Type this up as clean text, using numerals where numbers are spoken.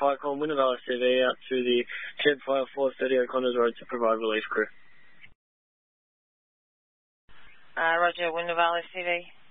fire call Wynnum Valley CV out to the Shed Fire 430 O'Connors Road to provide relief crew. Roger, Wynnum Valley CV.